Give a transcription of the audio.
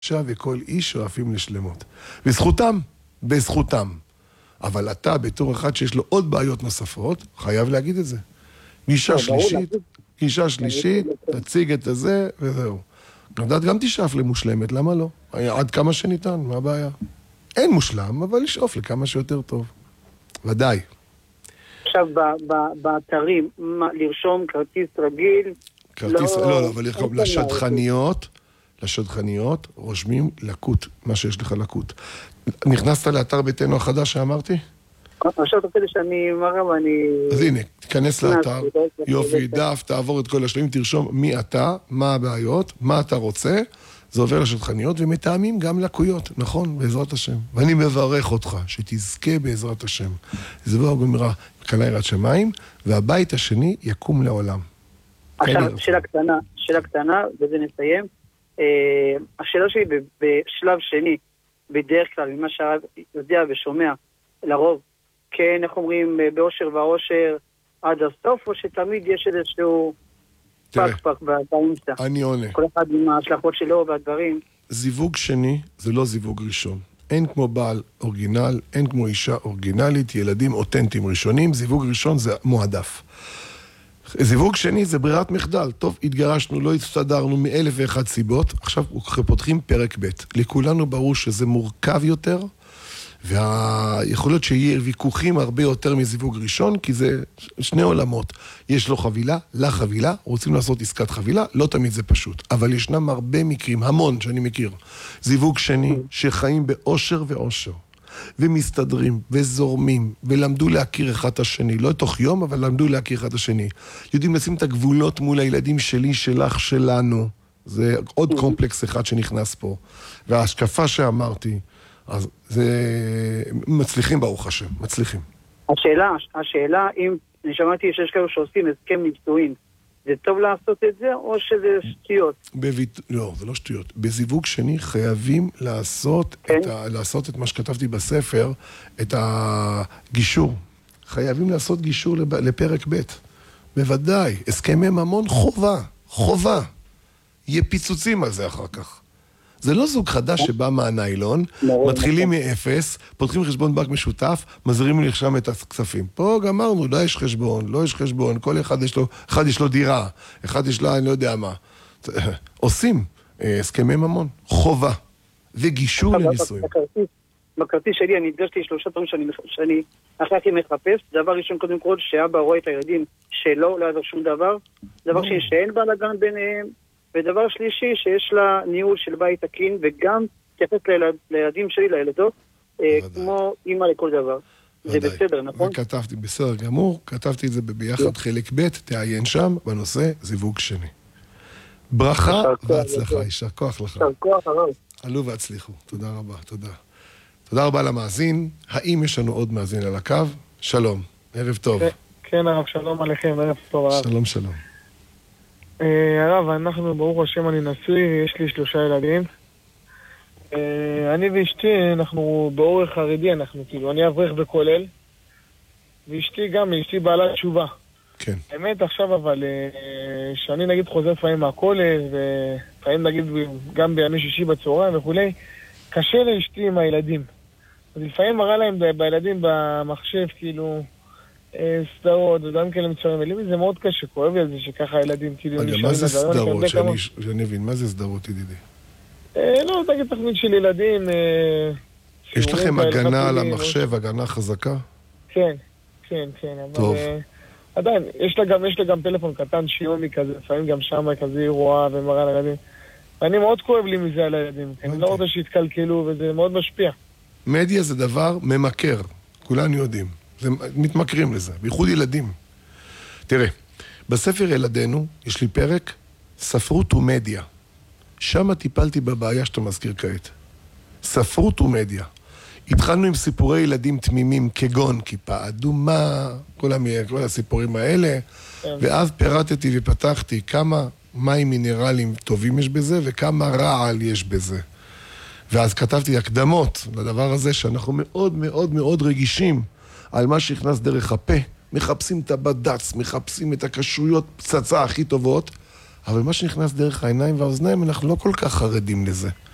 וכל איש שואפים לשלמות. בזכותם. אבל אתה, בתור אחד שיש לו עוד בעיות נוספות, חייב להגיד את זה. גישה שלישית, תציג את זה, וזהו. גם תשאף למושלמת, למה לא? עד כמה שניתן, מה הבעיה? אין מושלם, אבל לשאוף לכמה שיותר טוב. ודאי. עכשיו, באתרים, לרשום כרטיס רגיל? לא, אבל לשדכניות רושמים לקות, מה שיש לך לקות. נכנסת לאתר ביתנו החדש שאמרתי? עכשיו אתה כדי שאני מראה ואני... אז הנה, תיכנס לאתר, יופי, דף, תעבור את כל השלבים, תרשום מי אתה, מה הבעיות, מה אתה רוצה, זה עובר לשדכניות ומתאמים גם לקויות, נכון? בעזרת השם. ואני מברך אותך, שתזכה בעזרת השם. זה בוא גמרה, קלה יראת שמיים, והבית השני יקום לעולם. עכשיו, שאלה קטנה, וזה נסיים. השאלה שלי בשלב שני, בדרך כלל, ממה שהרב יודע ושומע, לרוב, כן, איך אומרים, באושר ואושר עד הסוף, או שתמיד יש איזשהו פק באמצע. אני עונה. כל אחד עם ההשלכות שלו והדברים. זיווג שני זה לא זיווג ראשון. אין כמו בעל אורגינל, אין כמו אישה אורגינלית, ילדים אותנטיים ראשונים, זיווג ראשון זה מועדף. זיווג שני זה ברירת מחדל. טוב, התגרשנו, לא הסתדרנו מאלף ואחת סיבות, עכשיו פותחים פרק ב'. לכולנו ברור שזה מורכב יותר, ויכול להיות שיהיה ויכוחים הרבה יותר מזיווג ראשון, כי זה שני עולמות. יש לו חבילה, לה חבילה, רוצים לעשות עסקת חבילה, לא תמיד זה פשוט. אבל ישנם הרבה מקרים, המון שאני מכיר. זיווג שני שחיים באושר ואושר, ומסתדרים, וזורמים, ולמדו להכיר אחד את השני. לא תוך יום, אבל למדו להכיר אחד את השני. יודעים לשים את הגבולות מול הילדים שלי, שלך, שלנו. זה עוד קומפלקס אחד שנכנס פה. וההשקפה אז זה... מצליחים ברוך השם, מצליחים. השאלה, אם אני שמעתי שיש כאלה שעושים הסכם נישואין, זה טוב לעשות את זה, או שזה שטויות? לא, זה לא שטויות. בזיווג שני חייבים לעשות, לעשות את מה שכתבתי בספר, את הגישור. חייבים לעשות גישור לפרק ב'. בוודאי, הסכמי ממון חובה. יהיה פיצוצים על זה אחר כך. זה לא זוג חדש שבא מהניילון, מתחילים מאפס, פותחים חשבון בנק משותף, מזרימים לי שם את הכספים. פה גמרנו, לא יש חשבון, כל אחד יש לו דירה, אחד יש לה, אני לא יודע מה. עושים הסכמי ממון, חובה, וגישור לנישואים. בכרטיס שלי אני הדגשתי 3 דברים שאני הכי מחפש. דבר ראשון, קודם כל, שאבא רואה את הילדים שלו, לא יעזור שום דבר. דבר שני, שאין בלגן ביניהם. ודבר שלישי, שיש לה ניהול של בית תקין, וגם תייחס לילדים שלי, לילדות, כמו אימא לכל דבר. זה בסדר, נכון? וכתבתי, בסדר גמור, כתבתי את זה ביחד חלק ב', תעיין שם, בנושא זיווג שני. ברכה והצלחה, יישר כוח לך. יישר כוח הרב. עלו והצליחו, תודה רבה, תודה. תודה רבה למאזין. האם יש לנו עוד מאזין על הקו? שלום, ערב טוב. כן הרב, שלום עליכם, ערב טוב הרב. שלום. הרב, אנחנו, ברוך השם, אני נשוי, יש לי 3 ילדים. אני ואשתי, אנחנו באורך חרדי, אני אברך בכולל, ואשתי גם, אשתי בעלת תשובה. כן. האמת עכשיו, אבל, שאני נגיד חוזר פעמים מהכולל, ופעמים נגיד גם בימי שישי בצהריים וכולי, קשה לאשתי עם הילדים. אז לפעמים מראה להם בילדים במחשב, כאילו... סדרות, וגם כאלה מצויים, זה מאוד קשה, כואב לי על זה שככה הילדים כאילו... מה זה סדרות? שאני אבין, מה זה סדרות, ידידי? לא, תגיד תכנית של ילדים... יש לכם הגנה על המחשב, הגנה חזקה? כן, טוב. עדיין, יש לה גם טלפון קטן שיומי כזה, לפעמים גם שם כזה היא רואה ומראה לילדים. ואני מאוד כואב לי מזה על הילדים, אני לא רוצה שיתקלקלו וזה מאוד משפיע. מדיה זה דבר ממכר, כולנו יודעים. מתמכרים לזה, בייחוד ילדים. תראה, בספר ילדינו יש לי פרק ספרות ומדיה. שם טיפלתי בבעיה שאתה מזכיר כעת. ספרות ומדיה. התחלנו עם סיפורי ילדים תמימים כגון כיפה אדומה, כל הסיפורים האלה, ואז פירטתי ופתחתי כמה מים מינרלים טובים יש בזה וכמה רעל יש בזה. ואז כתבתי הקדמות לדבר הזה שאנחנו מאוד מאוד מאוד רגישים על מה שנכנס דרך הפה, מחפשים את הבד"ץ, מחפשים את הקשויות פצצה הכי טובות, אבל מה שנכנס דרך העיניים והאוזניים, אנחנו לא כל כך חרדים לזה.